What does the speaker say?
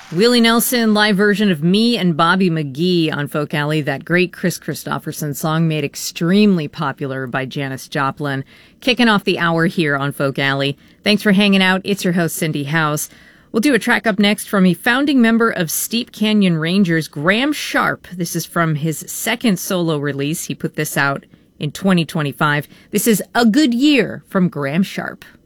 Willie Nelson, live version of Me and Bobby McGee on Folk Alley, that great Chris Christopherson song made extremely popular by Janis Joplin. Kicking off the hour here on Folk Alley. Thanks for hanging out. It's your host, Cindy House. We'll do a track up next from a founding member of Steep Canyon Rangers, Graham Sharp. This is from his second solo release. He put this out in 2025. This is A Good Year from Graham Sharp.